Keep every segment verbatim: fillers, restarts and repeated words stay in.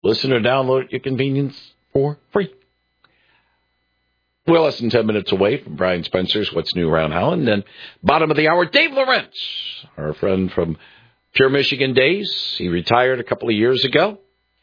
Listen or download at your convenience for free. We're less than ten minutes away from Brian Spencer's What's New Around Holland. And bottom of the hour, Dave Lawrence, our friend from Pure Michigan days. He retired a couple of years ago.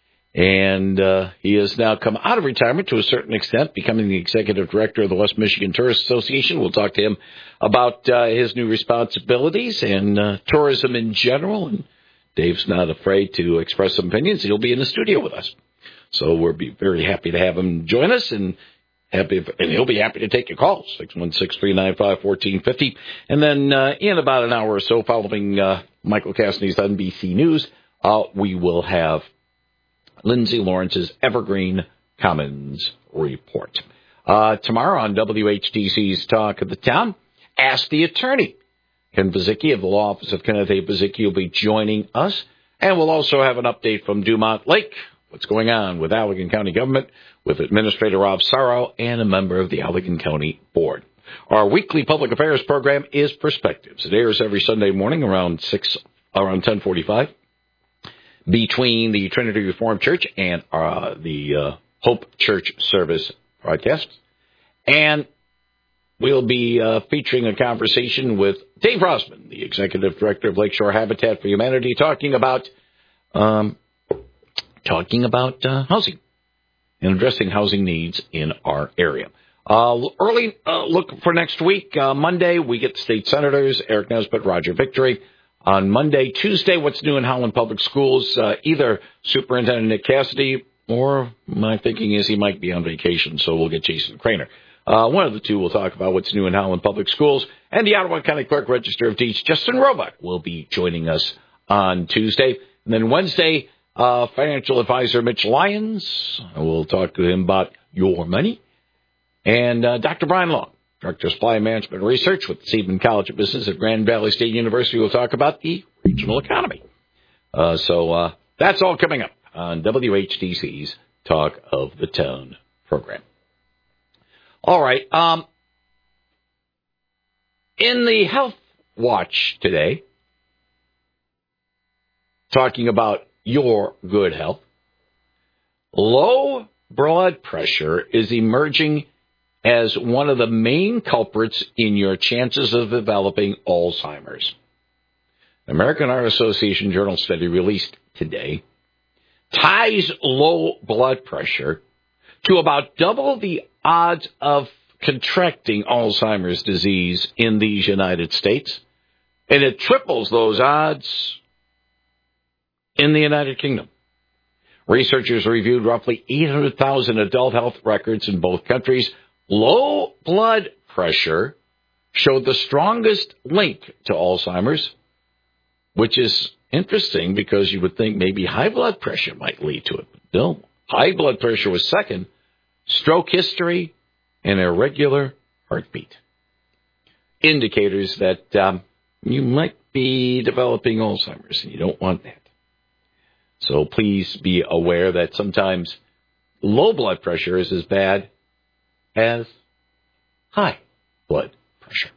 And uh, he has now come out of retirement to a certain extent, becoming the executive director of the West Michigan Tourist Association. We'll talk to him about uh, his new responsibilities and uh, tourism in general. And Dave's not afraid to express some opinions. He'll be in the studio with us. So we'll be very happy to have him join us, and happy, if, and he'll be happy to take your calls, six one six, three nine five, one four five zero. And then uh, in about an hour or so, following uh, Michael Cassidy's N B C News, uh, we will have Lindsay Lawrence's Evergreen Commons Report. Uh, tomorrow on W H T C's Talk of the Town, Ask the Attorney. Ken Vizicki of the Law Office of Kenneth A. Vizicki will be joining us. And we'll also have an update from Dumont Lake. What's going on with Allegan County government, with Administrator Rob Sorrow and a member of the Allegan County Board. Our weekly public affairs program is Perspectives. It airs every Sunday morning around six, around ten forty-five. Between the Trinity Reformed Church and uh, the uh, Hope Church Service broadcast. And we'll be uh, featuring a conversation with Dave Rossman, the Executive Director of Lakeshore Habitat for Humanity, talking about um, talking about uh, housing and addressing housing needs in our area. Uh, early uh, look for next week. Uh, Monday, we get State Senators Eric Nesbitt, Roger Victory. On Monday, Tuesday, what's new in Holland Public Schools? Uh, either Superintendent Nick Cassidy, or my thinking is he might be on vacation, so we'll get Jason Craner. Uh, one of the two will talk about what's new in Holland Public Schools. And the Ottawa County Clerk, Register of Deeds, Justin Roebuck, will be joining us on Tuesday. And then Wednesday, uh, financial advisor Mitch Lyons. We'll talk to him about your money. And uh, Doctor Brian Long, Director of Supply Management Research with the Seidman College of Business at Grand Valley State University, will talk about the regional economy. Uh, so uh, that's all coming up on W H T C's Talk of the Town program. All right. Um, in the Health Watch today, talking about your good health, low blood pressure is emerging as one of the main culprits in your chances of developing Alzheimer's. The American Heart Association Journal study released today ties low blood pressure to about double the odds of contracting Alzheimer's disease in these United States, and it triples those odds in the United Kingdom. Researchers reviewed roughly eight hundred thousand adult health records in both countries. Low blood pressure showed the strongest link to Alzheimer's, which is interesting because you would think maybe high blood pressure might lead to it. No, high blood pressure was second, stroke history, and irregular heartbeat. Indicators that um, you might be developing Alzheimer's, and you don't want that. So please be aware that sometimes low blood pressure is as bad as high blood pressure.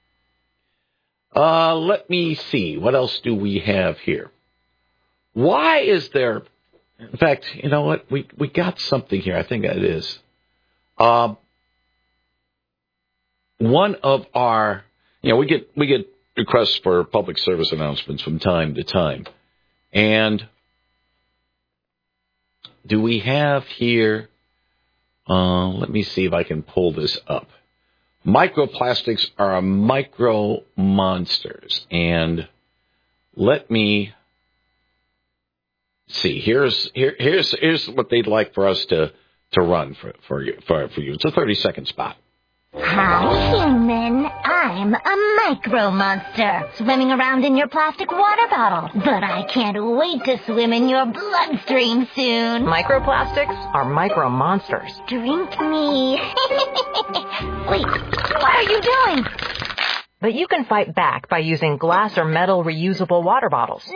Uh, let me see. What else do we have here? Why is there... In fact, you know what? We we got something here. I think it is. Um, one of our... You know, we get we get requests for public service announcements from time to time. And do we have here... Uh, let me see if I can pull this up. Microplastics are micro monsters. And let me see. Here's here, here's here's what they'd like for us to, to run for for you for, for you. It's a thirty second spot. Hi, human. I'm a micro monster, swimming around in your plastic water bottle. But I can't wait to swim in your bloodstream soon. Microplastics are micro monsters. Drink me. Wait, what are you doing? But you can fight back by using glass or metal reusable water bottles.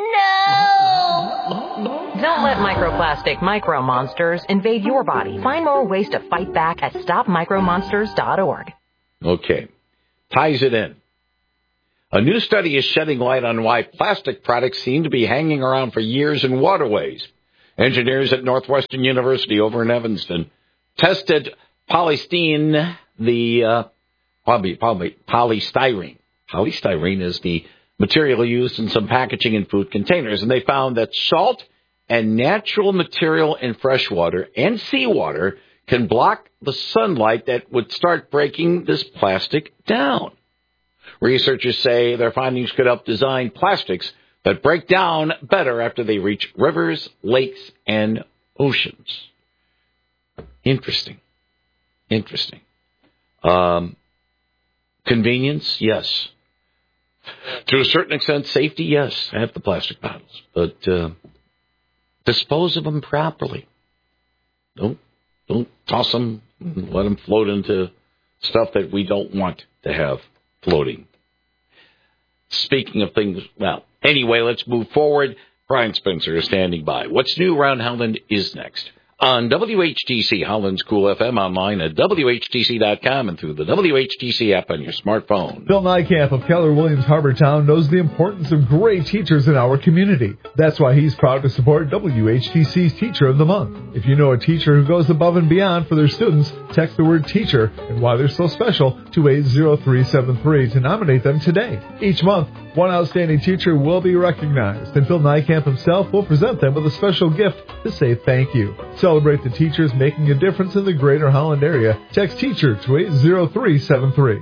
No! Don't let microplastic micro monsters invade your body. Find more ways to fight back at stop micro monsters dot org. Okay. Ties it in. A new study is shedding light on why plastic products seem to be hanging around for years in waterways. Engineers at Northwestern University over in Evanston tested polystyrene, the uh, probably, probably polystyrene. Polystyrene is the material used in some packaging and food containers, and they found that salt and natural material in fresh water and seawater can block the sunlight that would start breaking this plastic down. Researchers say their findings could help design plastics that break down better after they reach rivers, lakes, and oceans. Interesting. Interesting. Um, convenience, yes. To a certain extent, safety, yes. I have the plastic bottles. But uh, dispose of them properly. Don't, don't toss them and let them float into stuff that we don't want to have floating. Speaking of things, well, anyway, let's move forward. Brian Spencer is standing by. What's new around Holland is next on W H T C, Holland's Cool F M, online at W H T C dot com and through the W H T C app on your smartphone. Phil Niekamp of Keller Williams Harbortown knows the importance of great teachers in our community. That's why he's proud to support W H T C's Teacher of the Month. If you know a teacher who goes above and beyond for their students, text the word teacher and why they're so special to eight zero three seven three to nominate them today. Each month, one outstanding teacher will be recognized, and Phil Niekamp himself will present them with a special gift to say thank you. Celebrate the teachers making a difference in the greater Holland area. Text teacher to eight zero three seven three.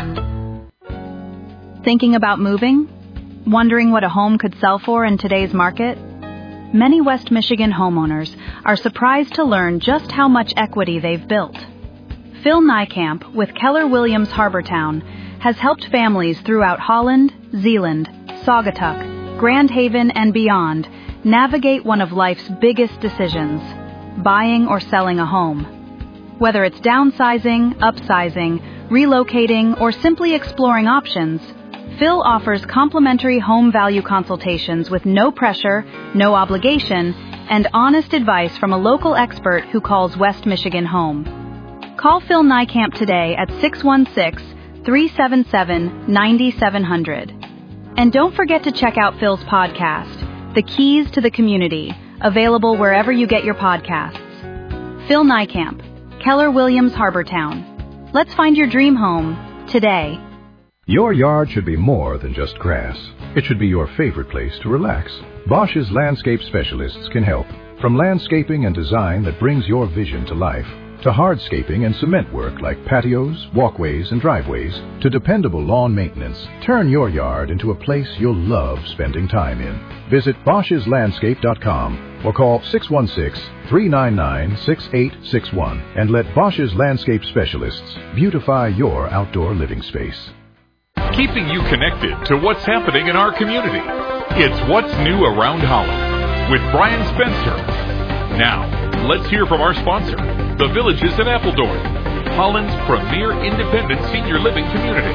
Thinking about moving? Wondering what a home could sell for in today's market? Many West Michigan homeowners are surprised to learn just how much equity they've built. Phil Niekamp with Keller Williams Harbortown has helped families throughout Holland, Zeeland, Saugatuck, Grand Haven, and beyond navigate one of life's biggest decisions, buying or selling a home. Whether it's downsizing, upsizing, relocating, or simply exploring options, Phil offers complimentary home value consultations with no pressure, no obligation, and honest advice from a local expert who calls West Michigan home. Call Phil Niekamp today at six one six, three seven seven, nine seven zero zero. And don't forget to check out Phil's podcast, The Keys to the Community, available wherever you get your podcasts. Phil Niekamp, Keller Williams Harbortown. Let's find your dream home today. Your yard should be more than just grass. It should be your favorite place to relax. Bosch's landscape specialists can help. From landscaping and design that brings your vision to life, to hardscaping and cement work like patios, walkways, and driveways, to dependable lawn maintenance, turn your yard into a place you'll love spending time in. Visit Bosch's Landscape dot com or call six one six, three nine nine, six eight six one and let Bosch's Landscape Specialists beautify your outdoor living space. Keeping you connected to what's happening in our community. It's What's New Around Holland with Brian Spencer. Now, let's hear from our sponsor, The Villages in Appledorn, Holland's premier independent senior living community.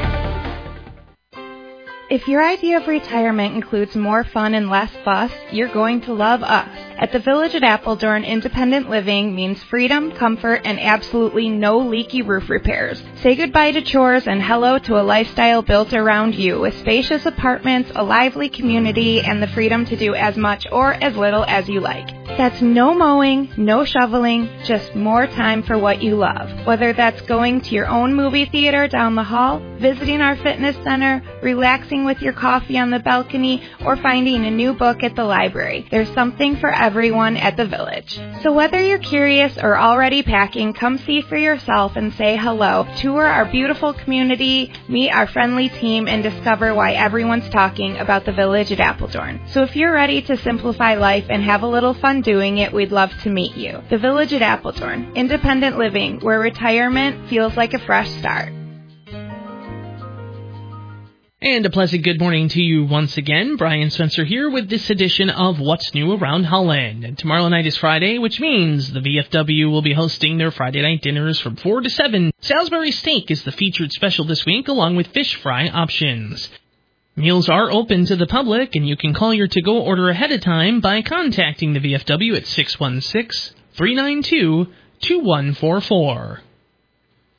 If your idea of retirement includes more fun and less fuss, you're going to love us. At the Village at Appledorn, independent living means freedom, comfort, and absolutely no leaky roof repairs. Say goodbye to chores and hello to a lifestyle built around you with spacious apartments, a lively community, and the freedom to do as much or as little as you like. That's no mowing, no shoveling, just more time for what you love. Whether that's going to your own movie theater down the hall, visiting our fitness center, relaxing with your coffee on the balcony, or finding a new book at the library. There's something for everyone at the Village. So whether you're curious or already packing, come see for yourself and say hello. Tour our beautiful community, meet our friendly team, and discover why everyone's talking about the Village at Appledorn. So if you're ready to simplify life and have a little fun doing it, we'd love to meet you. The Village at Appledorn, independent living, where retirement feels like a fresh start. And a pleasant good morning to you once again. Brian Spencer here with this edition of What's New Around Holland. And tomorrow night is Friday, which means the V F W will be hosting their Friday night dinners from four to seven. Salisbury steak is the featured special this week, along with fish fry options. Meals are open to the public, and you can call your to-go order ahead of time by contacting the V F W at six one six, three nine two, two one four four.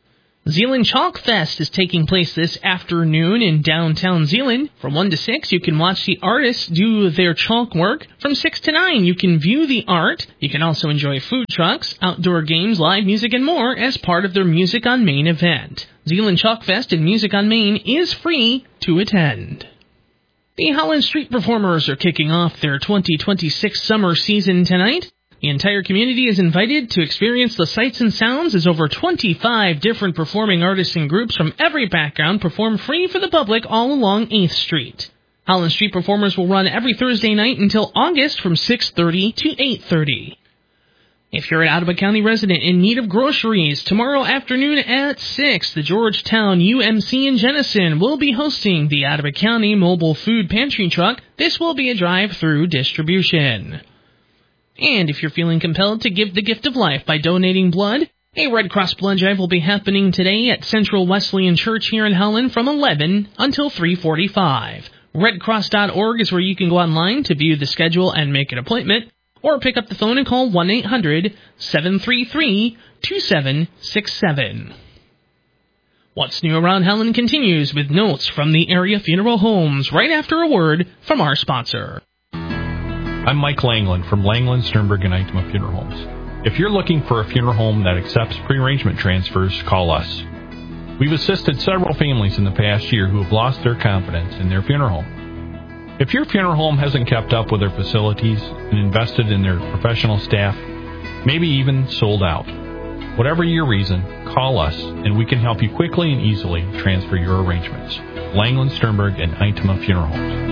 Zeeland Chalk Fest is taking place this afternoon in downtown Zeeland. From one to six, you can watch the artists do their chalk work. From six to nine, you can view the art. You can also enjoy food trucks, outdoor games, live music, and more as part of their Music on Main event. Zeeland Chalk Fest and Music on Main is free to attend. The Holland Street Performers are kicking off their twenty twenty-six summer season tonight. The entire community is invited to experience the sights and sounds as over twenty-five different performing artists and groups from every background perform free for the public all along eighth Street. Holland Street Performers will run every Thursday night until August from six thirty to eight thirty. If you're an Ottawa County resident in need of groceries, tomorrow afternoon at six, the Georgetown U M C in Jenison will be hosting the Ottawa County Mobile Food Pantry Truck. This will be a drive-through distribution. And if you're feeling compelled to give the gift of life by donating blood, a Red Cross blood drive will be happening today at Central Wesleyan Church here in Holland from eleven until three forty-five. red cross dot org is where you can go online to view the schedule and make an appointment, or pick up the phone and call one eight hundred seven three three two seven six seven. What's New Around Holland continues with notes from the area funeral homes right after a word from our sponsor. I'm Mike Langland from Langland, Sternberg, and Itema Funeral Homes. If you're looking for a funeral home that accepts pre-arrangement transfers, call us. We've assisted several families in the past year who have lost their confidence in their funeral home. If your funeral home hasn't kept up with their facilities and invested in their professional staff, maybe even sold out, whatever your reason, call us and we can help you quickly and easily transfer your arrangements. Langland, Sternberg, and Itema Funeral Homes.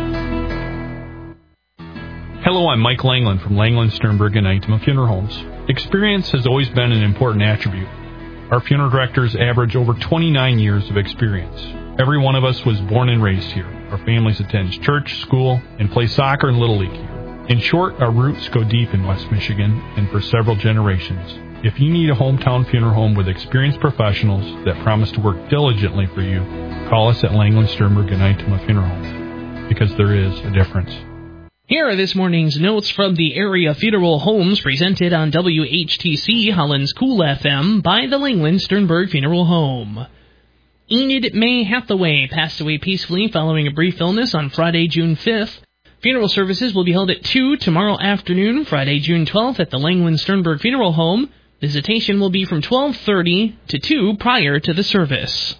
Hello, I'm Mike Langland from Langland, Sternberg, and Itema Funeral Homes. Experience has always been an important attribute. Our funeral directors average over twenty-nine years of experience. Every one of us was born and raised here. Our families attend church, school, and play soccer and Little League here. In short, our roots go deep in West Michigan and for several generations. If you need a hometown funeral home with experienced professionals that promise to work diligently for you, call us at Langland, Sternberg, and Itema Funeral Homes, because there is a difference. Here are this morning's notes from the area funeral homes presented on W H T C Holland's Cool F M by the Langland Sternberg Funeral Home. Enid May Hathaway passed away peacefully following a brief illness on Friday, June fifth. Funeral services will be held at two tomorrow afternoon, Friday, June twelfth, at the Langland Sternberg Funeral Home. Visitation will be from twelve thirty to two prior to the service.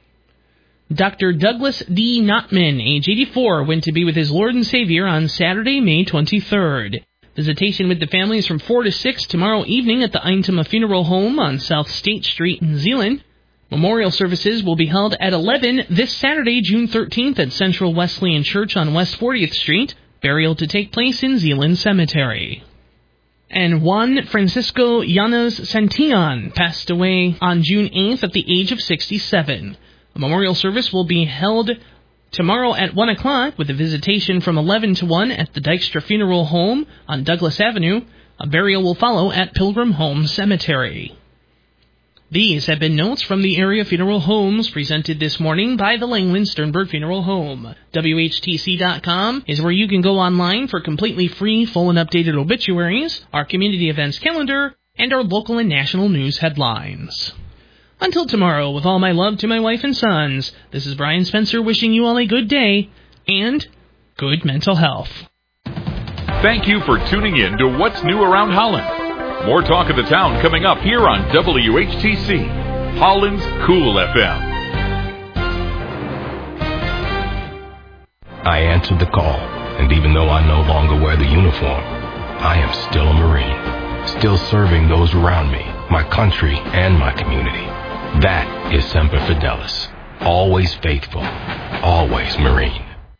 Doctor Douglas D. Notman, age eighty-four, went to be with his Lord and Savior on Saturday, May twenty-third. Visitation with the family is from four to six tomorrow evening at the Itema Funeral Home on South State Street in Zeeland. Memorial services will be held at eleven this Saturday, June thirteenth, at Central Wesleyan Church on West fortieth Street. Burial to take place in Zeeland Cemetery. And Juan Francisco Llanas Santillan passed away on June eighth at the age of sixty-seven. A memorial service will be held tomorrow at one o'clock with a visitation from eleven to one at the Dykstra Funeral Home on Douglas Avenue. A burial will follow at Pilgrim Home Cemetery. These have been notes from the area funeral homes presented this morning by the Langland Sternberg Funeral Home. W H T C dot com is where you can go online for completely free, full and updated obituaries, our community events calendar, and our local and national news headlines. Until tomorrow, with all my love to my wife and sons, this is Brian Spencer wishing you all a good day and good mental health. Thank you for tuning in to What's New Around Holland. More talk of the town coming up here on W H T C, Holland's Cool F M. I answered the call, and even though I no longer wear the uniform, I am still a Marine, still serving those around me, my country, and my community. That is Semper Fidelis. Always faithful. Always Marine.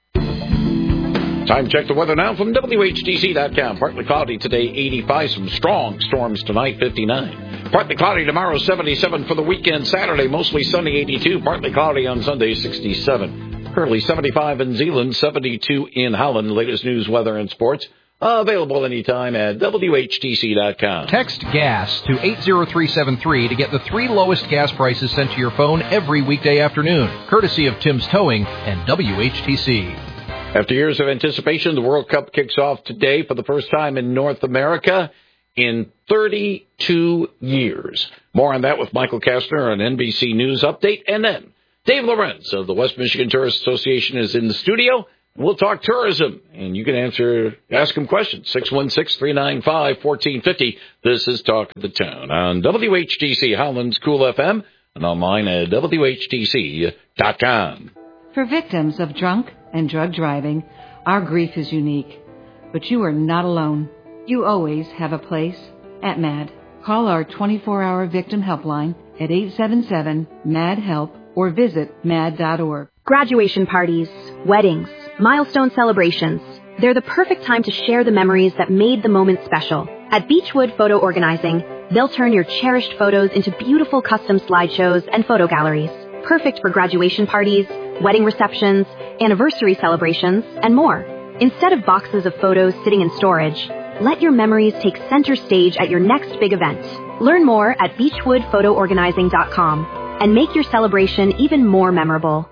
Time check the weather now from W H T C dot com. Partly cloudy today, eighty-five. Some strong storms tonight, fifty-nine. Partly cloudy tomorrow, seventy-seven for the weekend. Saturday, mostly sunny, eighty-two. Partly cloudy on Sunday, sixty-seven. Currently seventy-five in Zeeland, seventy-two in Holland. Latest news, weather, and sports. Available anytime at W H T C dot com. Text GAS to eight zero three seven three to get the three lowest gas prices sent to your phone every weekday afternoon, courtesy of Tim's Towing and W H T C. After years of anticipation, the World Cup kicks off today for the first time in North America. in thirty-two years. More on that with Michael Kastner on N B C News Update. And then Dave Lorenz of the West Michigan Tourist Association is in the studio. We'll talk tourism, and you can answer, ask him questions. six one six, three nine five, one four five zero. This is Talk of the Town on W H T C Holland's Cool F M and online at W H T C dot com. For victims of drunk and drug driving, our grief is unique. But you are not alone. You always have a place at MAD. Call our twenty-four hour victim helpline at eight seven seven, M A D, HELP or visit mad dot org. Graduation parties, weddings, milestone celebrations. They're the perfect time to share the memories that made the moment special. At Beechwood Photo Organizing, they'll turn your cherished photos into beautiful custom slideshows and photo galleries. Perfect for graduation parties, wedding receptions, anniversary celebrations, and more. Instead of boxes of photos sitting in storage, let your memories take center stage at your next big event. Learn more at beechwood photo organizing dot com and make your celebration even more memorable.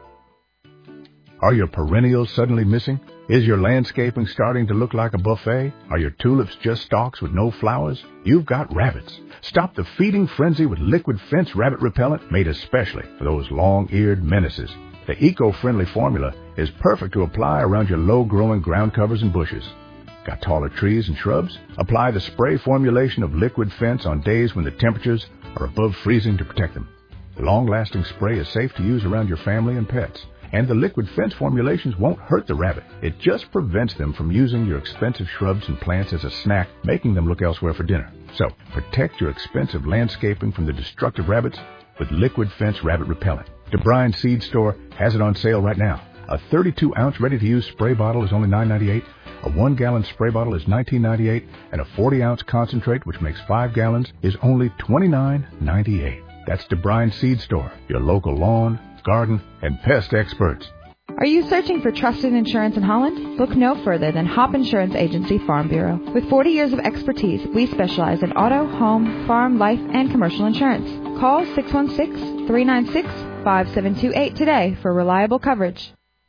Are your perennials suddenly missing? Is your landscaping starting to look like a buffet? Are your tulips just stalks with no flowers? You've got rabbits. Stop the feeding frenzy with Liquid Fence Rabbit Repellent made especially for those long-eared menaces. The eco-friendly formula is perfect to apply around your low-growing ground covers and bushes. Got taller trees and shrubs? Apply the spray formulation of Liquid Fence on days when the temperatures are above freezing to protect them. The long-lasting spray is safe to use around your family and pets. And the Liquid Fence formulations won't hurt the rabbit. It just prevents them from using your expensive shrubs and plants as a snack, making them look elsewhere for dinner. So, protect your expensive landscaping from the destructive rabbits with Liquid Fence Rabbit Repellent. DeBryan Seed Store has it on sale right now. A thirty-two ounce ready-to-use spray bottle is only nine ninety-eight, a one gallon spray bottle is nineteen ninety-eight, and a forty ounce concentrate, which makes five gallons, is only twenty-nine ninety-eight. That's DeBryan Seed Store, your local lawn, garden, and pest experts. Are you searching for trusted insurance in Holland? Look no further than Hop Insurance Agency Farm Bureau. With forty years of expertise, we specialize in auto, home, farm, life, and commercial insurance. Call six one six, three nine six, five seven two eight today for reliable coverage.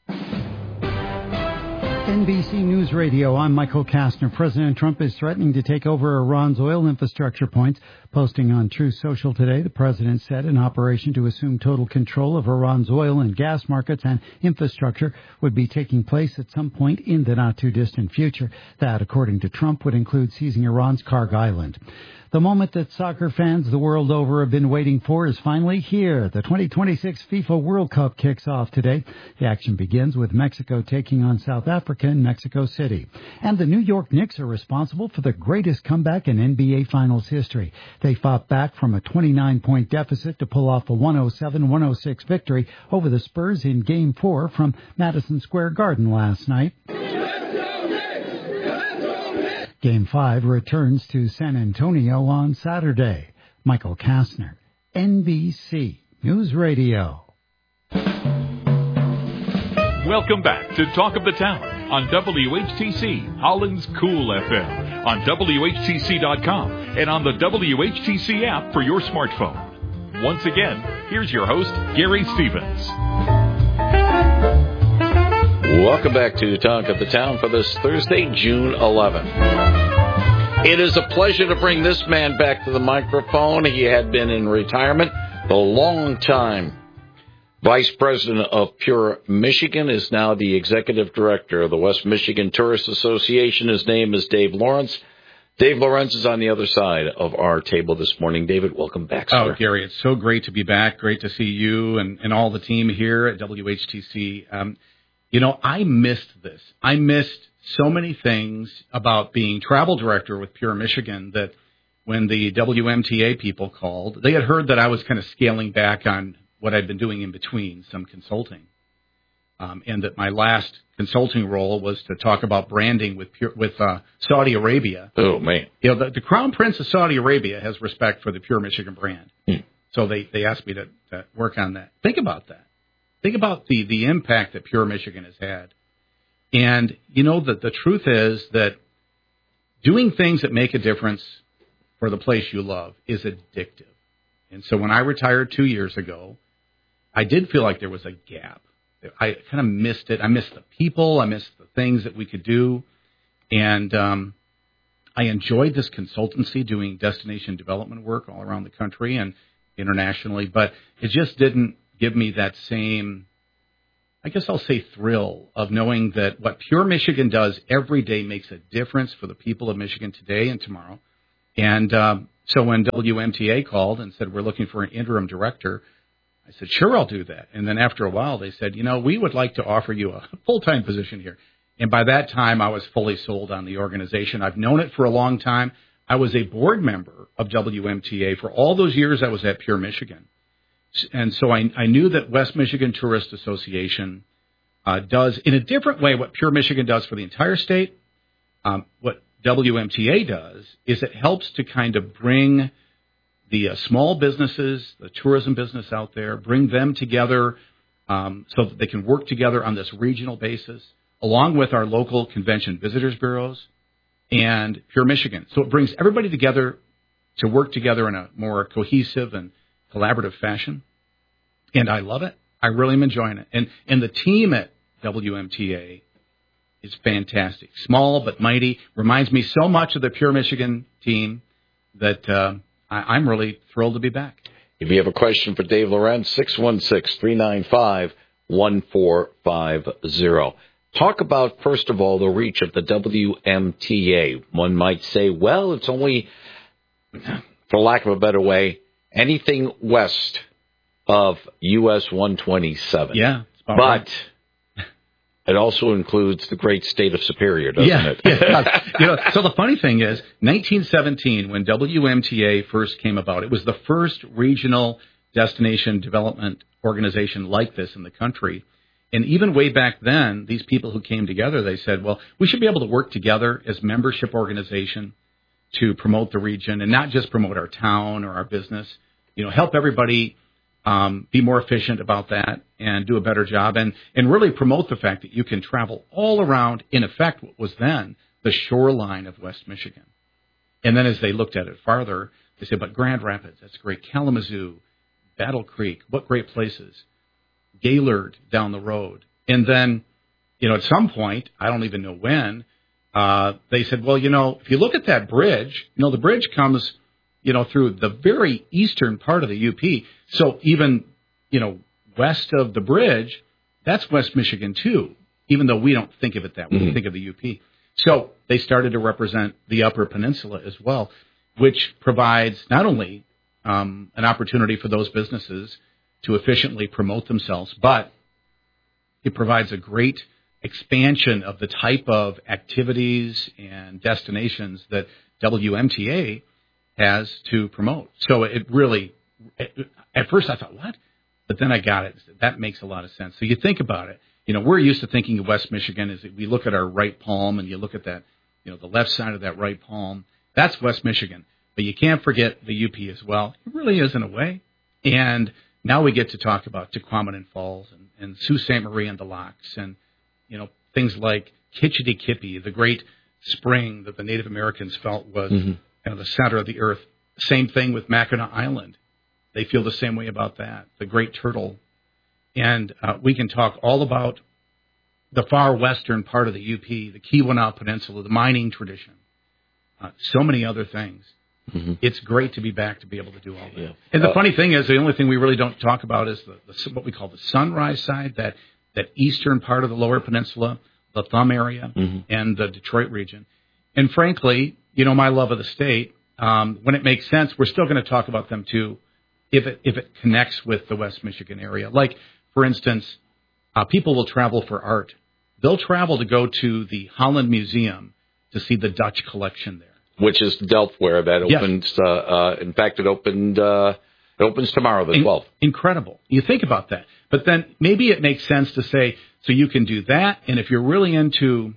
N B C News Radio, I'm Michael Kastner. President Trump is threatening to take over Iran's oil infrastructure points. Posting on Truth Social today, the president said an operation to assume total control of Iran's oil and gas markets and infrastructure would be taking place at some point in the not-too-distant future. That, according to Trump, would include seizing Iran's Karg Island. The moment that soccer fans the world over have been waiting for is finally here. The twenty twenty-six FIFA World Cup kicks off today. The action begins with Mexico taking on South Africa in Mexico City. And the New York Knicks are responsible for the greatest comeback in N B A Finals history. They fought back from a twenty-nine point deficit to pull off a one oh seven one oh six victory over the Spurs in Game four from Madison Square Garden last night. Game five returns to San Antonio on Saturday. Michael Kastner, N B C News Radio. Welcome back to Talk of the Town on W H T C, Holland's Cool F M, on W H T C dot com, and on the W H T C app for your smartphone. Once again, here's your host, Gary Stevens. Welcome back to Talk of the Town for this Thursday, June eleventh. It is a pleasure to bring this man back to the microphone. He had been in retirement. The long-time Vice President of Pure Michigan is now the Executive Director of the West Michigan Tourist Association. His name is Dave Lorenz. Dave Lorenz is on the other side of our table this morning. David, welcome back, sir. Oh, Gary, it's so great to be back. Great to see you and, and all the team here at W H T C. Um, you know, I missed this. I missed so many things about being travel director with Pure Michigan that when the W M T A people called, they had heard that I was kind of scaling back on what I'd been doing in between, some consulting, um, and that my last consulting role was to talk about branding with Pure, with uh, Saudi Arabia. Oh, man. You know, the, the Crown Prince of Saudi Arabia has respect for the Pure Michigan brand. Hmm. So they, they asked me to, to work on that. Think about that. Think about the, the impact that Pure Michigan has had. And, you know, the, the truth is that doing things that make a difference for the place you love is addictive. And so when I retired two years ago, I did feel like there was a gap. I kind of missed it. I missed the people. I missed the things that we could do. And um, I enjoyed this consultancy doing destination development work all around the country and internationally, but it just didn't give me that same, I guess I'll say, thrill of knowing that what Pure Michigan does every day makes a difference for the people of Michigan today and tomorrow. And um, so when W M T A called and said, we're looking for an interim director, I said, sure, I'll do that. And then after a while, they said, you know, we would like to offer you a full-time position here. And by that time, I was fully sold on the organization. I've known it for a long time. I was a board member of W M T A for all those years I was at Pure Michigan. And so I, I knew that West Michigan Tourist Association uh, does, in a different way, what Pure Michigan does for the entire state. Um, what W M T A does is it helps to kind of bring the uh, small businesses, the tourism business out there, bring them together um, so that they can work together on this regional basis, along with our local convention visitors bureaus and Pure Michigan. So it brings everybody together to work together in a more cohesive and collaborative fashion. And I love it. I really am enjoying it. And and the team at W M T A is fantastic. Small but mighty. Reminds me so much of the Pure Michigan team that uh, I, I'm really thrilled to be back. If you have a question for Dave Lorenz, six one six, three nine five, one four five zero. Talk about, first of all, the reach of the W M T A. One might say, well, it's only, for lack of a better way, anything west of U S one twenty-seven. Yeah. But right. It also includes the great state of Superior, doesn't yeah, it? Yeah. You know, so the funny thing is, nineteen seventeen, when W M T A first came about, it was the first regional destination development organization like this in the country. And even way back then, these people who came together, they said, well, we should be able to work together as membership organization to promote the region and not just promote our town or our business, you know, help everybody um, be more efficient about that and do a better job and, and really promote the fact that you can travel all around, in effect, what was then the shoreline of West Michigan. And then as they looked at it farther, they said, but Grand Rapids, that's great. Kalamazoo, Battle Creek, what great places. Gaylord down the road. And then, you know, at some point, I don't even know when, uh, they said, well, you know, if you look at that bridge, you know, the bridge comes, you know, through the very eastern part of the U P. So even, you know, west of the bridge, that's West Michigan too, even though we don't think of it that way. Mm-hmm. We think of the U P. So they started to represent the Upper Peninsula as well, which provides not only um, an opportunity for those businesses to efficiently promote themselves, but it provides a great expansion of the type of activities and destinations that W M T A has to promote. So it really, at first I thought, what? But then I got it. That makes a lot of sense. So you think about it. You know, we're used to thinking of West Michigan as we look at our right palm and you look at that, you know, the left side of that right palm. That's West Michigan. But you can't forget the U P as well. It really is in a way. And now we get to talk about Tequamanon Falls and, and Sault Ste. Marie and the Locks and, you know, things like Kitchity Kippy, the great spring that the Native Americans felt was mm-hmm. kind of the center of the earth. Same thing with Mackinac Island. They feel the same way about that, the Great Turtle. And uh, we can talk all about the far western part of the U P, the Keweenaw Peninsula, the mining tradition, uh, so many other things. Mm-hmm. It's great to be back to be able to do all that. Yeah. And the uh, funny thing is, the only thing we really don't talk about is the, the what we call the Sunrise side, that, that eastern part of the Lower Peninsula, the Thumb area, mm-hmm. and the Detroit region. And frankly, you know, my love of the state, um, when it makes sense, we're still going to talk about them too, if it if it connects with the West Michigan area. Like, for instance, uh, people will travel for art. They'll travel to go to the Holland Museum to see the Dutch collection there. Which is Delftware that opens. Yes. Uh, uh, in fact, it opened. Uh, it opens tomorrow, the twelfth. Incredible. You think about that, but then maybe it makes sense to say, so you can do that, and if you're really into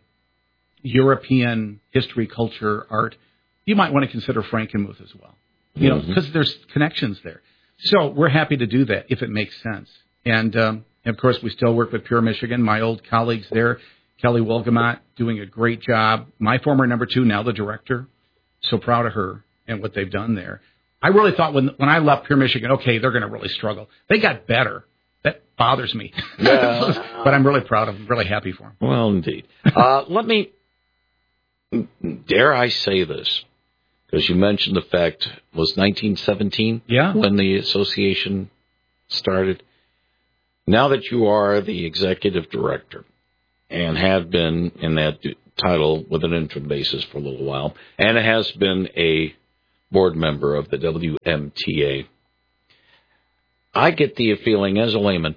European history, culture, art, you might want to consider Frankenmuth as well. You mm-hmm. know, because there's connections there. So we're happy to do that if it makes sense. And, um, and of course, we still work with Pure Michigan. My old colleagues there, Kelly Wolgamott, doing a great job. My former number two, now the director. So proud of her and what they've done there. I really thought when when I left Pure Michigan, okay, they're going to really struggle. They got better. That bothers me. Yeah. But I'm really proud of them, really happy for them. Well, indeed. uh, let me dare I say this, because you mentioned the fact, was nineteen seventeen yeah. when the association started? Now that you are the executive director and have been in that title with an interim basis for a little while, and has been a board member of the W M T A, I get the feeling as a layman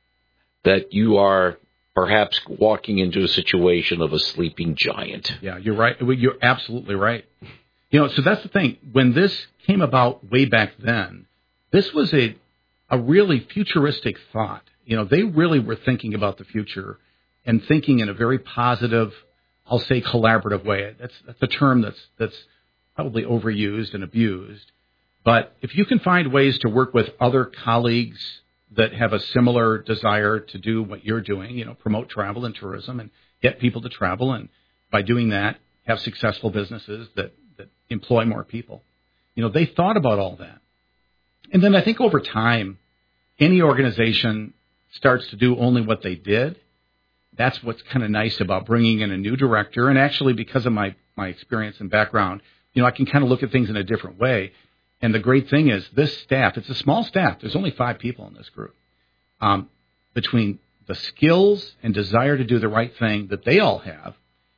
that you are perhaps walking into a situation of a sleeping giant. Yeah, you're right. You're absolutely right. You know, so that's the thing. When this came about way back then, this was a a really futuristic thought. You know, they really were thinking about the future and thinking in a very positive, I'll say collaborative way. That's that's a term that's that's probably overused and abused. But if you can find ways to work with other colleagues that have a similar desire to do what you're doing, you know, promote travel and tourism and get people to travel, and by doing that, have successful businesses that, that employ more people. You know, they thought about all that. And then I think over time, any organization starts to do only what they did. That's what's kind of nice about bringing in a new director. And actually, because of my, my experience and background, you know, I can kind of look at things in a different way. And the great thing is this staff, it's a small staff. There's only five people in this group. Um, between the skills and desire to do the right thing that they all have,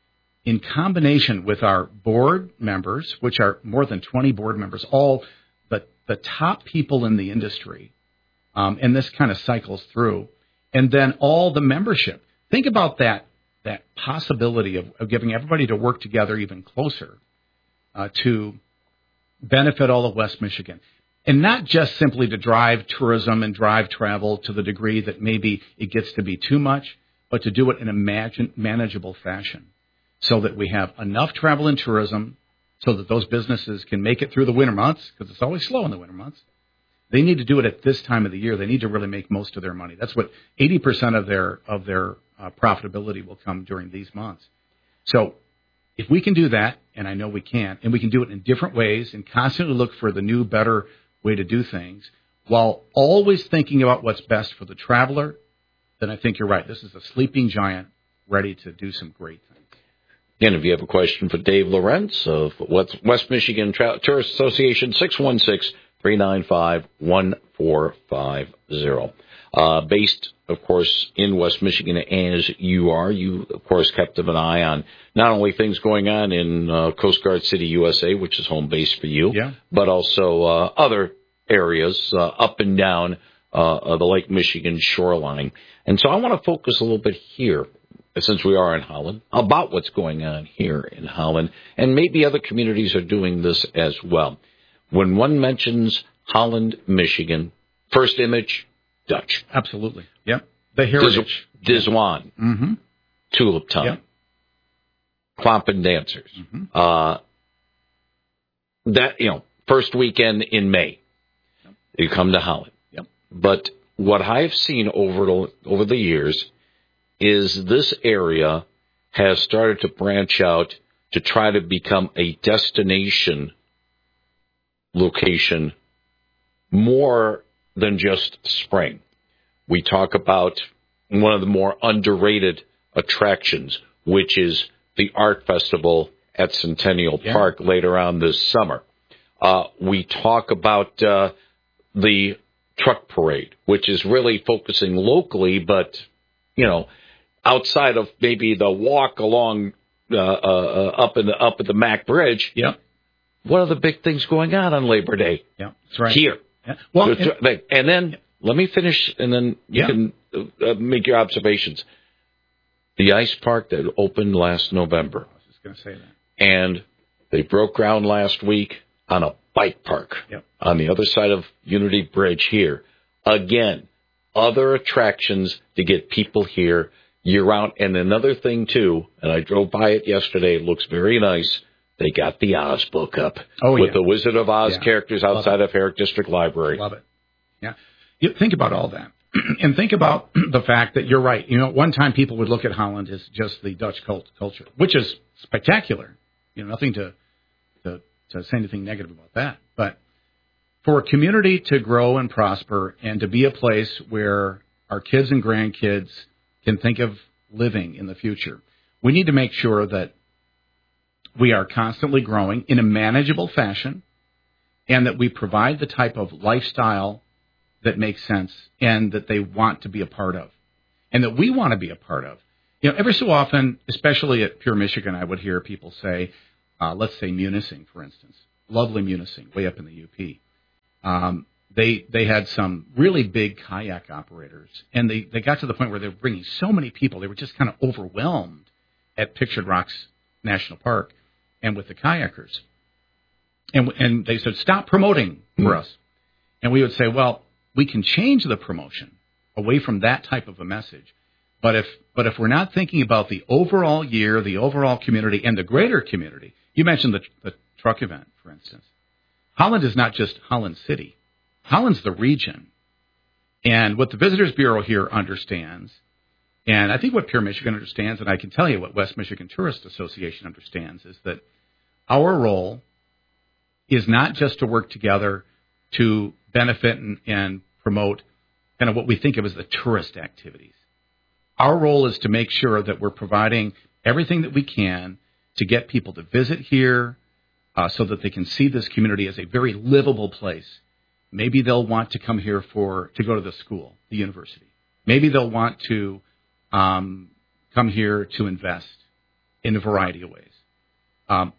in combination with our board members, which are more than twenty board members, all the, the top people in the industry, um, and this kind of cycles through, and then all the membership. Think about that, that possibility of, of giving everybody to work together even closer uh, to benefit all of West Michigan. And not just simply to drive tourism and drive travel to the degree that maybe it gets to be too much, but to do it in a imagine, manageable fashion so that we have enough travel and tourism so that those businesses can make it through the winter months, because it's always slow in the winter months. They need to do it at this time of the year. They need to really make most of their money. That's what eighty percent of their of their uh, profitability will come during these months. So if we can do that, and I know we can, and we can do it in different ways and constantly look for the new, better way to do things while always thinking about what's best for the traveler, then I think you're right. This is a sleeping giant ready to do some great things. Again, if you have a question for Dave Lorenz of West Michigan Tra- Tourist Association, six one six, three nine five, one four five zero. Uh, based, of course, in West Michigan as you are, you, of course, kept an eye on not only things going on in uh, Coast Guard City, U S A, which is home base for you, yeah. but also uh, other areas uh, up and down uh, the Lake Michigan shoreline. And so I want to focus a little bit here, since we are in Holland, about what's going on here in Holland, and maybe other communities are doing this as well. When one mentions Holland, Michigan, first image, Dutch. Absolutely. Yep. The heritage. Dis- Diswan. Mm-hmm. Tulip time. Yep. Clompen dancers. Mm-hmm. Uh, that, you know, first weekend in May, yep. You come to Holland. Yep. But what I've seen over the, over the years is this area has started to branch out to try to become a destination location more than just spring. We talk about one of the more underrated attractions, which is the Art Festival at Centennial yeah. Park later on this summer. Uh, we talk about uh, the truck parade, which is really focusing locally, but, you know, outside of maybe the walk along uh, uh, up in the up at the Mack Bridge. Yeah. What are the big things going on on Labor Day? Yeah, that's right. Here. Yeah. Well, and, and then yeah. let me finish, and then you yeah. can uh, make your observations. The ice park that opened last November. I was just going to say that. And they broke ground last week on a bike park yep. on the other side of Unity Bridge here. Again, other attractions to get people here year-round. And another thing, too, and I drove by it yesterday, it looks very nice. They got the Oz book up oh, with yeah. the Wizard of Oz yeah. characters outside of Herrick District Library. Love it. Yeah. You think about all that. And think about the fact that you're right. You know, one time people would look at Holland as just the Dutch cult culture, which is spectacular. You know, nothing to, to, to say anything negative about that. But for a community to grow and prosper and to be a place where our kids and grandkids can think of living in the future, we need to make sure that we are constantly growing in a manageable fashion, and that we provide the type of lifestyle that makes sense and that they want to be a part of, and that we want to be a part of. You know, every so often, especially at Pure Michigan, I would hear people say, uh, let's say Munising, for instance, lovely Munising, way up in the U P. Um, they they had some really big kayak operators, and they, they got to the point where they were bringing so many people, they were just kind of overwhelmed at Pictured Rocks National Park and with the kayakers. And and they said, stop promoting for mm-hmm. us. And we would say, well, we can change the promotion away from that type of a message. But if but if we're not thinking about the overall year, the overall community, and the greater community, you mentioned the, the truck event, for instance. Holland is not just Holland City. Holland's the region. And what the Visitors Bureau here understands, and I think what Pure Michigan understands, and I can tell you what West Michigan Tourist Association understands, is that our role is not just to work together to benefit and, and promote kind of what we think of as the tourist activities. Our role is to make sure that we're providing everything that we can to get people to visit here uh, so that they can see this community as a very livable place. Maybe they'll want to come here for to go to the school, the university. Maybe they'll want to um, come here to invest in a variety of ways. Um,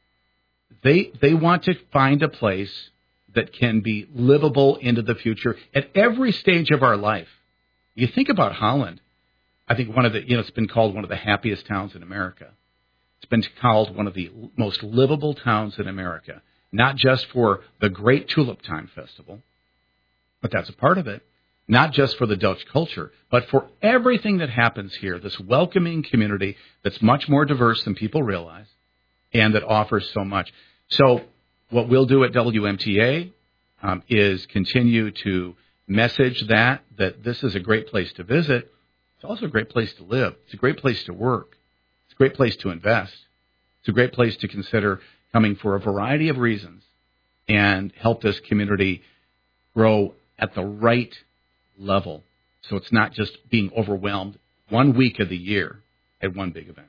they they want to find a place that can be livable into the future at every stage of our life. You think about Holland. I think one of the, you know, it's been called one of the happiest towns in America. It's been called one of the most livable towns in America, not just for the Great Tulip Time Festival, but that's a part of it, not just for the Dutch culture, but for everything that happens here, this welcoming community that's much more diverse than people realize and that offers so much. So what we'll do at W M T A um, is continue to message that, that this is a great place to visit. It's also a great place to live. It's a great place to work. It's a great place to invest. It's a great place to consider coming for a variety of reasons and help this community grow at the right level. So it's not just being overwhelmed one week of the year at one big event.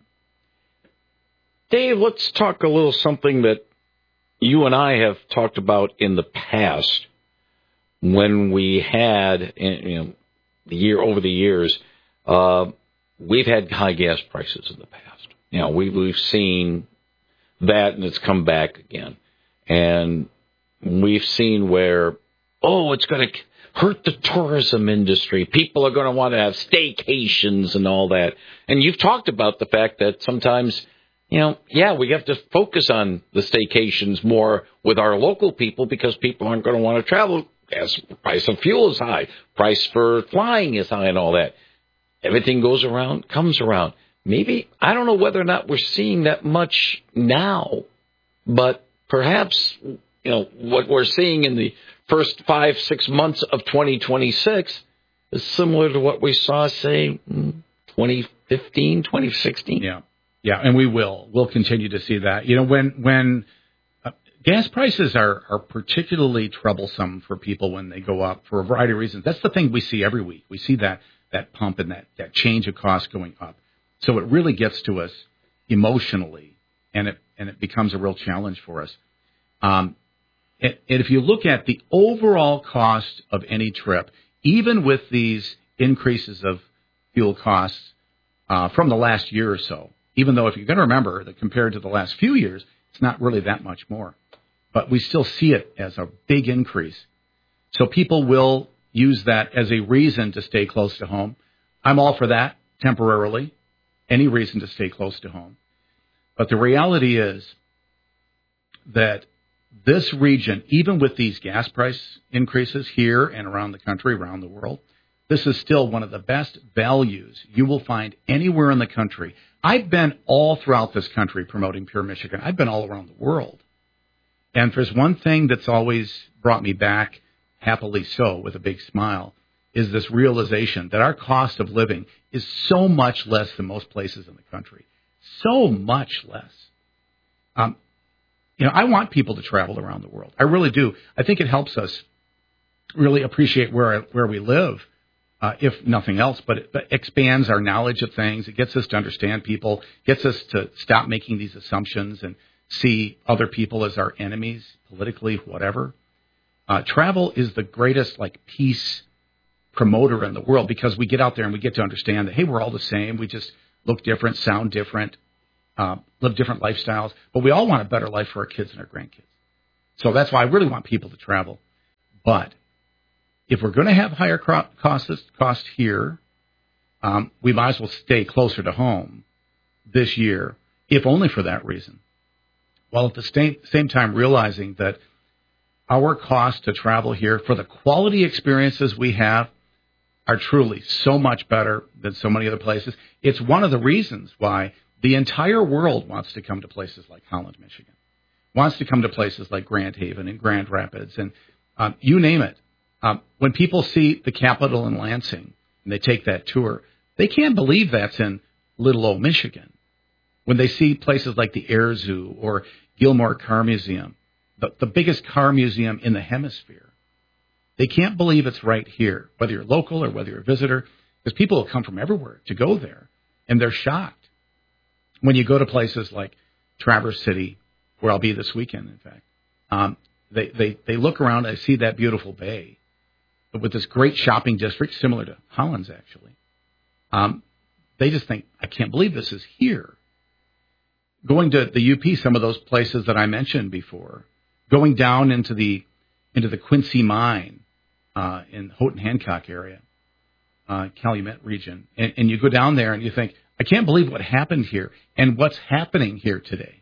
Dave, let's talk a little something that you and I have talked about in the past when we had, you know, the year over the years, uh, we've had high gas prices in the past. You know, we, we've seen that, and it's come back again. And we've seen where, oh, it's going to hurt the tourism industry. People are going to want to have staycations and all that. And you've talked about the fact that sometimes, you know, yeah, we have to focus on the staycations more with our local people because people aren't going to want to travel. Gas price of fuel is high. Price for flying is high and all that. Everything goes around, comes around. Maybe, I don't know whether or not we're seeing that much now, but perhaps, you know, what we're seeing in the first five, six months of twenty twenty-six is similar to what we saw, say, twenty fifteen, twenty sixteen. Yeah, yeah, and we will. We'll continue to see that. You know, when when uh, gas prices are, are particularly troublesome for people when they go up for a variety of reasons. That's the thing we see every week. We see that that pump and that, that change of cost going up. So it really gets to us emotionally, and it and it becomes a real challenge for us. Um, and, and if you look at the overall cost of any trip, even with these increases of fuel costs uh, from the last year or so, even though if you're going to remember that compared to the last few years, it's not really that much more. But we still see it as a big increase. So people will use that as a reason to stay close to home. I'm all for that temporarily, any reason to stay close to home. But the reality is that this region, even with these gas price increases here and around the country, around the world, this is still one of the best values you will find anywhere in the country. I've been all throughout this country promoting Pure Michigan. I've been all around the world. And if there's one thing that's always brought me back, happily so, with a big smile, is this realization that our cost of living is so much less than most places in the country. So much less. Um, you know, I want people to travel around the world. I really do. I think it helps us really appreciate where where we live. uh, if nothing else, but it, it expands our knowledge of things. It gets us to understand people, gets us to stop making these assumptions and see other people as our enemies, politically, whatever. Uh, travel is the greatest, like, peace promoter in the world because we get out there and we get to understand that, hey, we're all the same. We just look different, sound different, uh, live different lifestyles, but we all want a better life for our kids and our grandkids. So that's why I really want people to travel. But if we're going to have higher costs cost here, um, we might as well stay closer to home this year, if only for that reason. While at the same, same time realizing that our cost to travel here for the quality experiences we have are truly so much better than so many other places. It's one of the reasons why the entire world wants to come to places like Holland, Michigan, wants to come to places like Grand Haven and Grand Rapids, and um, you name it. Um, when people see the Capitol in Lansing and they take that tour, they can't believe that's in little old Michigan. When they see places like the Air Zoo or Gilmore Car Museum, the, the biggest car museum in the hemisphere, they can't believe it's right here, whether you're local or whether you're a visitor, because people will come from everywhere to go there, and they're shocked. When you go to places like Traverse City, where I'll be this weekend, in fact, um, they, they, they look around and they see that beautiful bay, but with this great shopping district, similar to Holland's actually. Um, they just think, I can't believe this is here. Going to the U P, some of those places that I mentioned before, going down into the into the Quincy Mine uh, in Houghton Hancock area, uh, Calumet region, and, and you go down there and you think, I can't believe what happened here and what's happening here today.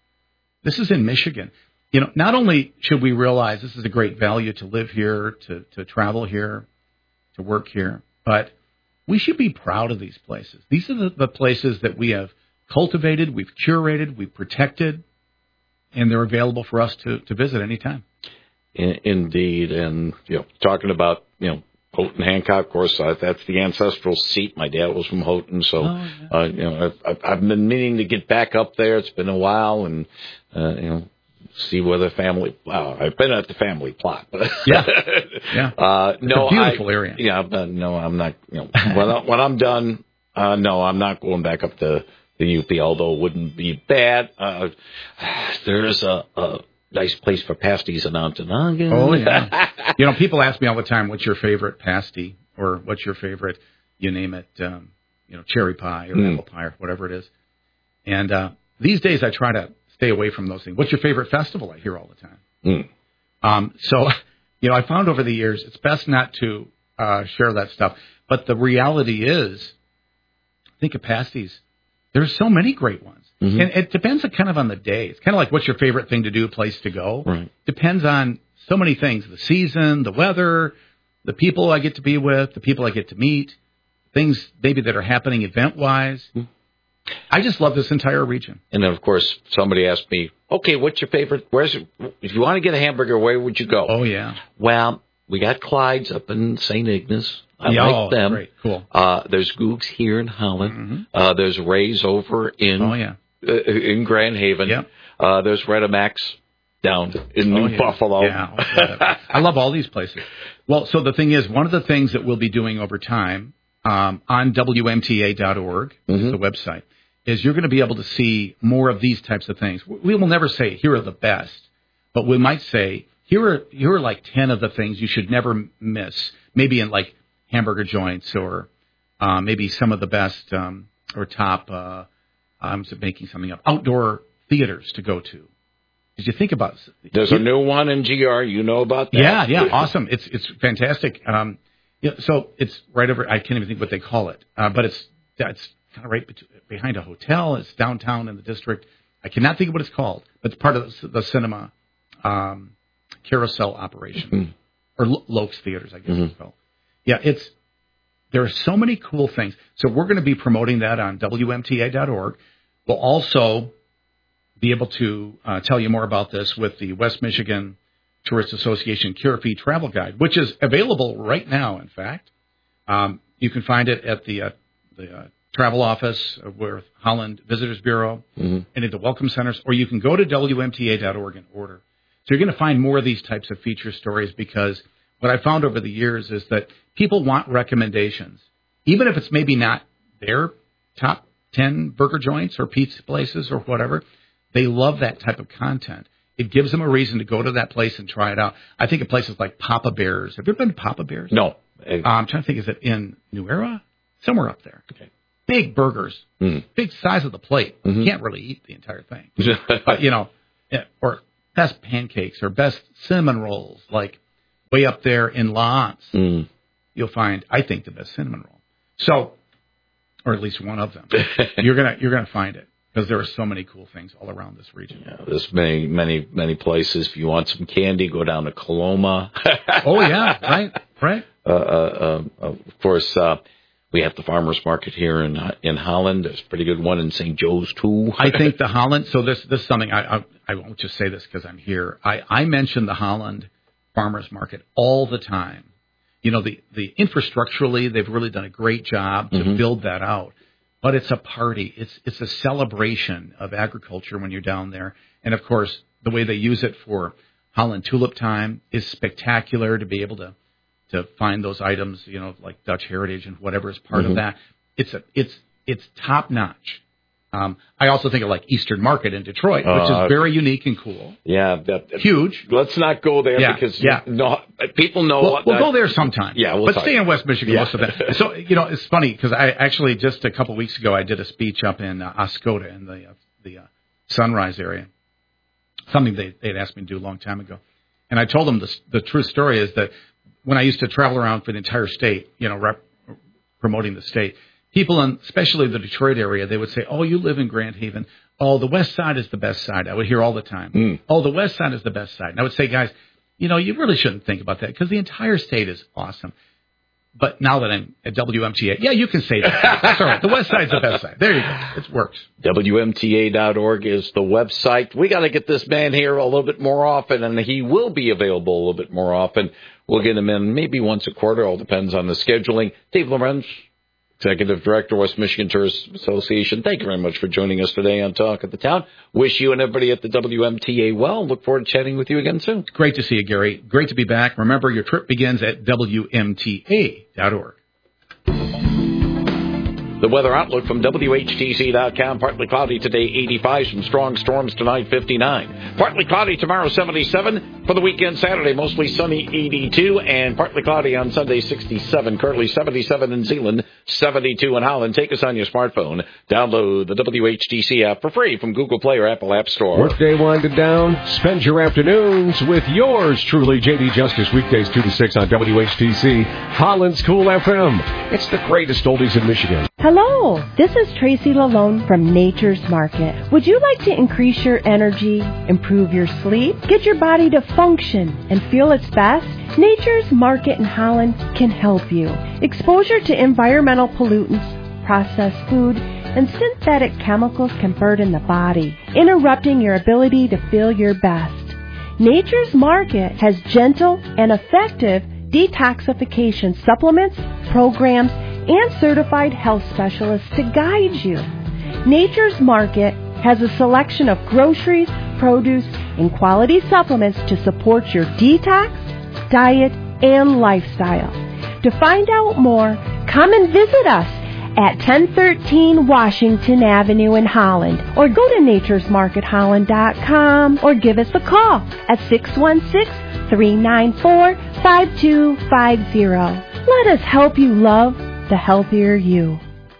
This is in Michigan. You know, not only should we realize this is a great value to live here, to, to travel here, to work here, but we should be proud of these places. These are the, the places that we have cultivated, we've curated, we've protected, and they're available for us to, to visit anytime. In, indeed. And, you know, talking about, you know, Houghton Hancock, of course, uh, that's the ancestral seat. My dad was from Houghton, so, oh, yeah. uh, you know, I've, I've been meaning to get back up there. It's been a while, and, uh, you know, see where the family, well, I've been at the family plot. But yeah. yeah. Uh, it's no, a beautiful I, area. Yeah, but no, I'm not, you know, when, I, when I'm done, uh, no, I'm not going back up to the U P, although it wouldn't be bad. Uh, there's a, a nice place for pasties in Ontonagon. Oh, yeah. You know, people ask me all the time, what's your favorite pasty, or what's your favorite, you name it, um, you know, cherry pie or mm. apple pie or whatever it is. And uh, these days I try to stay away from those things. What's your favorite festival? I hear all the time. Mm. Um, so, you know, I found over the years it's best not to uh, share that stuff. But the reality is, think of pasties. There's so many great ones. Mm-hmm. And it depends kind of on the day. It's kind of like what's your favorite thing to do, place to go. Right. Depends on so many things, the season, the weather, the people I get to be with, the people I get to meet, things maybe that are happening event-wise. Mm-hmm. I just love this entire region. And then, of course, somebody asked me, okay, what's your favorite? Where's it, if you want to get a hamburger, where would you go? Oh, yeah. Well, we got Clyde's up in Saint Ignace. I yeah, like oh, them. Great, cool. Uh, there's Goog's here in Holland. Mm-hmm. Uh, there's Ray's over in oh, yeah. uh, in Grand Haven. Yep. Uh, there's Redemax down in oh, New yeah. Buffalo. Yeah, I love all these places. Well, so the thing is, one of the things that we'll be doing over time um, on W M T A dot org, mm-hmm. is the website, is you're going to be able to see more of these types of things. We will never say, here are the best, but we might say, here are here are like ten of the things you should never miss, maybe in like hamburger joints or uh, maybe some of the best um, or top, uh, I'm making something up, outdoor theaters to go to. Did you think about it? There's a new one in G R. You know about that? Yeah, yeah, awesome. It's it's fantastic. Um, yeah, so it's right over, I can't even think what they call it, uh, but it's it's kind of right behind a hotel. It's downtown in the district. I cannot think of what it's called, but it's part of the, the cinema um, carousel operation, mm-hmm. or L- Lokes Theaters, I guess mm-hmm. it's called. Yeah, it's there are so many cool things. So we're going to be promoting that on W M T A dot org. We'll also be able to uh, tell you more about this with the West Michigan Tourist Association Cure Fee Travel Guide, which is available right now, in fact. Um, you can find it at the, uh, the uh, travel office with Holland Visitors Bureau mm-hmm. and at the welcome centers, or you can go to W M T A dot org and order. So you're going to find more of these types of feature stories because what I found over the years is that people want recommendations, even if it's maybe not their top ten burger joints or pizza places or whatever. They love that type of content. It gives them a reason to go to that place and try it out. I think of places like Papa Bear's. Have you ever been to Papa Bear's? No. Uh, I'm trying to think, is it in New Era? Somewhere up there. Okay. Big burgers, mm. big size of the plate. Mm-hmm. You can't really eat the entire thing. But, you know, or best pancakes or best cinnamon rolls, like way up there in Lance. Mm. You'll find, I think, the best cinnamon roll. So, or at least one of them. you're gonna you're gonna find it. Because there are so many cool things all around this region. Yeah, there's many, many, many places. If you want some candy, go down to Coloma. Oh, yeah, right, right. Uh, uh, uh, of course, uh, we have the farmers market here in in Holland. There's a pretty good one in Saint Joe's, too. I think the Holland, so this, this is something, I, I, I won't just say this because I'm here. I, I mention the Holland farmers market all the time. You know, the, the infrastructurally, they've really done a great job to mm-hmm. build that out. But it's a party. It's it's a celebration of agriculture when you're down there. And, of course, the way they use it for Holland Tulip Time is spectacular to be able to, to find those items, you know, like Dutch Heritage and whatever is part mm-hmm. of that. It's a it's it's top-notch. Um, I also think of, like, Eastern Market in Detroit, which uh, is very unique and cool. Yeah. That, Huge. Let's not go there yeah, because yeah. No, people know we'll, what We'll that, go there sometime. Yeah, we'll But talk. stay in West Michigan yeah. most of that. So, you know, it's funny because I actually just a couple of weeks ago I did a speech up in uh, Oscoda in the uh, the uh, Sunrise area, something they they'd asked me to do a long time ago. And I told them the, the true story is that when I used to travel around for the entire state, you know, rep, promoting the state, people, in, especially the Detroit area, they would say, oh, you live in Grand Haven. Oh, the West Side is the best side. I would hear all the time. Mm. Oh, the West Side is the best side. And I would say, guys, you know, you really shouldn't think about that because the entire state is awesome. But now that I'm at W M T A, yeah, you can say that. That's all right. The West Side's the best side. There you go. It works. W M T A dot org is the website. We got to get this man here a little bit more often, and he will be available a little bit more often. We'll get him in maybe once a quarter. All depends on the scheduling. Dave Lorenz, Executive Director, West Michigan Tourism Association. Thank you very much for joining us today on Talk of the Town. Wish you and everybody at the W M T A well. Look forward to chatting with you again soon. Great to see you, Gary. Great to be back. Remember, your trip begins at W M T A dot org. The weather outlook from W H T C dot com. Partly cloudy today, eighty-five. Some strong storms tonight, fifty-nine. Partly cloudy tomorrow, seventy-seven. For the weekend, Saturday, mostly sunny, eighty-two. And partly cloudy on Sunday, sixty-seven. Currently seventy-seven in Zeeland, seventy-two in Holland. Take us on your smartphone. Download the W H T C app for free from Google Play or Apple App Store. Workday winding down. Spend your afternoons with yours truly, J D Justice, weekdays two to six on W H T C, Holland's Cool F M. It's the greatest oldies in Michigan. Hello, this is Tracy Lalone from Nature's Market. Would you like to increase your energy, improve your sleep, get your body to function and feel its best? Nature's Market in Holland can help you. Exposure to environmental pollutants, processed food, and synthetic chemicals can burden the body, interrupting your ability to feel your best. Nature's Market has gentle and effective detoxification supplements, programs, and certified health specialists to guide you. Nature's Market has a selection of groceries, produce, and quality supplements to support your detox, diet, and lifestyle. To find out more, come and visit us at ten thirteen Washington Avenue in Holland, or go to natures market holland dot com, or give us a call at six one six, three nine four, five two five zero. Let us help you love the healthier you.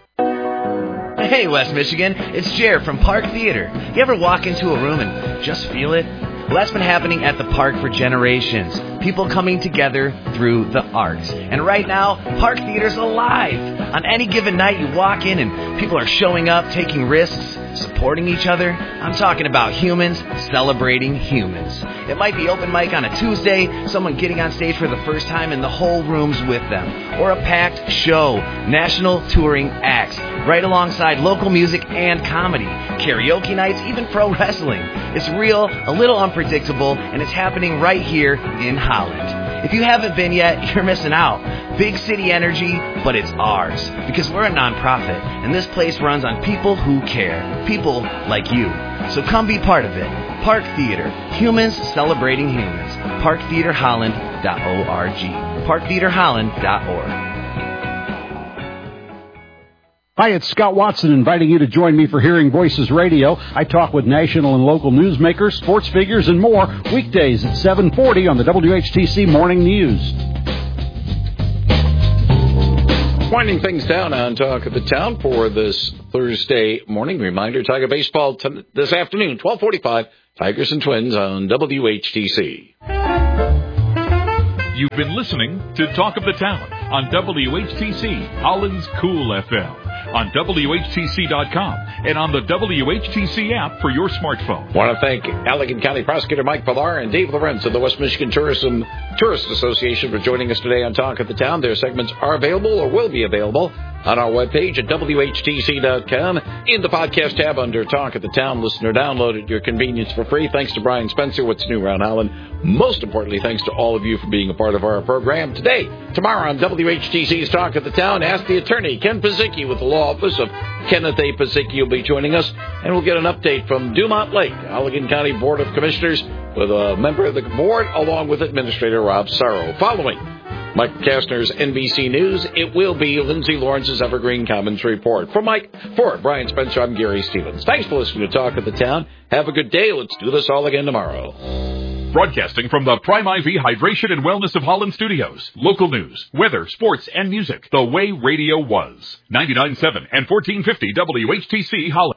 Hey, West Michigan, it's Jared from Park Theater. You ever walk into a room and just feel it? Well, that's been happening at the park for generations. People coming together through the arts. And right now, Park Theater's alive. On any given night, you walk in and people are showing up, taking risks, supporting each other. I'm talking about humans celebrating humans. It might be open mic on a Tuesday, someone getting on stage for the first time and the whole room's with them. Or a packed show, national touring acts, right alongside local music and comedy, karaoke nights, even pro wrestling. It's real, a little unpredictable, and it's happening right here in Holland. If you haven't been yet, you're missing out. Big city energy, but it's ours. Because we're a nonprofit, and this place runs on people who care. People like you. So come be part of it. Park Theater, humans celebrating humans. park theater holland dot org. park theater holland dot org. Hi, it's Scott Watson inviting you to join me for Hearing Voices Radio. I talk with national and local newsmakers, sports figures, and more weekdays at seven forty on the W H T C Morning News. Winding things down on Talk of the Town for this Thursday morning. Reminder, Tiger Baseball t- this afternoon, twelve forty-five, Tigers and Twins on W H T C. You've been listening to Talk of the Town on W H T C, Holland's Cool F M, on W H T C dot com, and on the W H T C app for your smartphone. Want to thank Allegan County Prosecutor Mike Villar and Dave Lorenz of the West Michigan Tourism Tourist Association for joining us today on Talk of the Town. Their segments are available or will be available on our webpage at W H T C dot com. In the podcast tab under Talk of the Town, listen or download at your convenience for free. Thanks to Brian Spencer, What's New Around Holland. Most importantly, thanks to all of you for being a part of our program. Today, tomorrow on W H T C's Talk of the Town, Ask the Attorney, Ken Pizicki with the Law Office of Kenneth A. Pizicki will be joining us, and we'll get an update from Dumont Lake, Allegan County Board of Commissioners, with a member of the board, along with Administrator Rob Sorrow. Following Mike Kastner's N B C News, it will be Lindsay Lawrence's Evergreen Commons Report. For Mike, for Brian Spencer, I'm Gary Stevens. Thanks for listening to Talk of the Town. Have a good day. Let's do this all again tomorrow. Broadcasting from the Prime I V Hydration and Wellness of Holland studios. Local news, weather, sports, and music. The way radio was. ninety-nine point seven and fourteen fifty W H T C Holland.